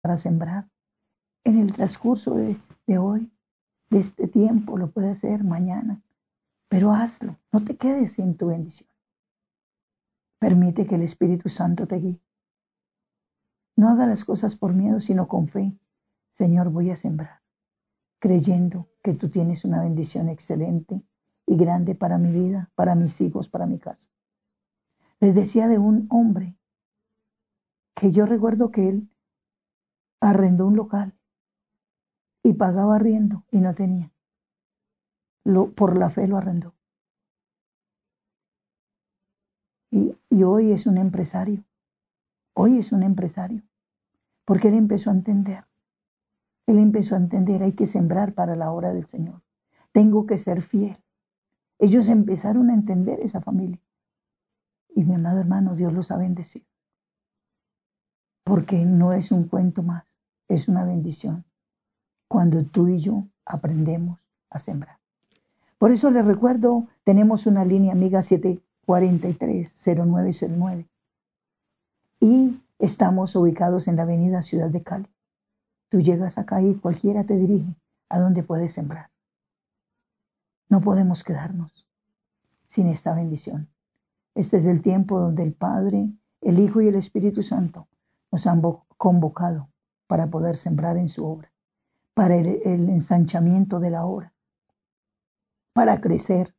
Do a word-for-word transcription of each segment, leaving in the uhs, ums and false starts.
para sembrar en el transcurso de, de hoy, de este tiempo, lo puedes hacer mañana, pero hazlo, no te quedes sin tu bendición. Permite que el Espíritu Santo te guíe. No haga las cosas por miedo, sino con fe. Señor, voy a sembrar, creyendo que tú tienes una bendición excelente y grande para mi vida, para mis hijos, para mi casa. Les decía de un hombre que yo recuerdo que él arrendó un local y pagaba arriendo y no tenía. Lo, por la fe lo arrendó. Y, y hoy es un empresario. Hoy es un empresario. Porque él empezó a entender. Él empezó a entender, hay que sembrar para la obra del Señor. Tengo que ser fiel. Ellos empezaron a entender esa familia. Y mi amado hermano, Dios los ha bendecido. Porque no es un cuento más, es una bendición. Cuando tú y yo aprendemos a sembrar. Por eso les recuerdo, tenemos una línea amiga siete cuatro tres, cero nueve cero nueve. Y estamos ubicados en la avenida Ciudad de Cali. Tú llegas acá y cualquiera te dirige a donde puedes sembrar. No podemos quedarnos sin esta bendición. Este es el tiempo donde el Padre, el Hijo y el Espíritu Santo nos han convocado para poder sembrar en su obra, para el, el ensanchamiento de la obra, para crecer,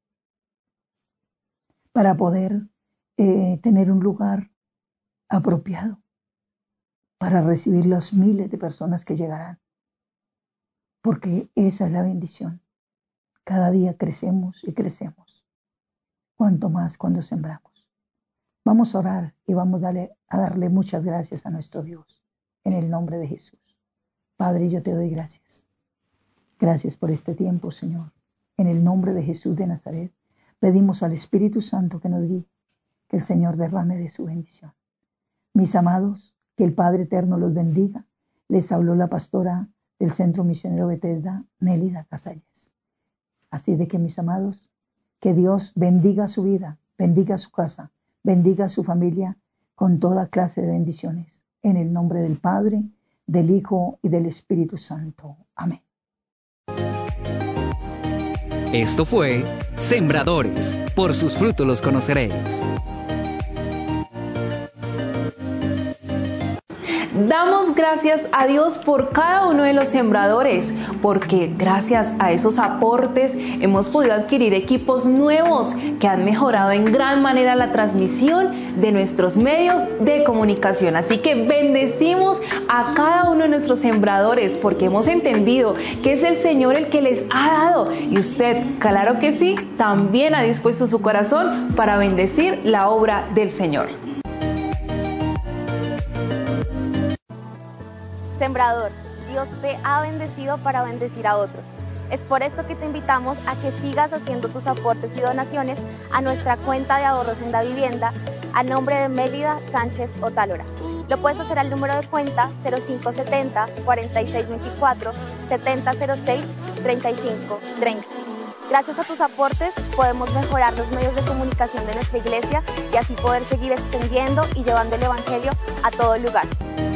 para poder eh, tener un lugar apropiado, para recibir los miles de personas que llegarán. Porque esa es la bendición. Cada día crecemos y crecemos. Cuanto más cuando sembramos. Vamos a orar y vamos a darle, a darle muchas gracias a nuestro Dios. En el nombre de Jesús. Padre, yo te doy gracias. Gracias por este tiempo, Señor. En el nombre de Jesús de Nazaret, pedimos al Espíritu Santo que nos guíe, que el Señor derrame de su bendición. Mis amados, que el Padre Eterno los bendiga. Les habló la pastora del Centro Misionero Bethesda, Nélida Casalles. Así de que, mis amados, que Dios bendiga su vida, bendiga su casa, bendiga su familia con toda clase de bendiciones. En el nombre del Padre, del Hijo y del Espíritu Santo. Amén. Esto fue Sembradores, por sus frutos los conoceréis. Damos gracias a Dios por cada uno de los sembradores, porque gracias a esos aportes hemos podido adquirir equipos nuevos que han mejorado en gran manera la transmisión de nuestros medios de comunicación. Así que bendecimos a cada uno de nuestros sembradores, porque hemos entendido que es el Señor el que les ha dado, y usted, claro que sí, también ha dispuesto su corazón para bendecir la obra del Señor. Sembrador, Dios te ha bendecido para bendecir a otros. Es por esto que te invitamos a que sigas haciendo tus aportes y donaciones a nuestra cuenta de ahorros en la vivienda a nombre de Mélida Sánchez Otálora. Lo puedes hacer al número de cuenta cero cinco setenta, cuarenta y seis veinticuatro, setenta cero seis, treinta y cinco treinta. Gracias a tus aportes podemos mejorar los medios de comunicación de nuestra iglesia y así poder seguir extendiendo y llevando el Evangelio a todo lugar.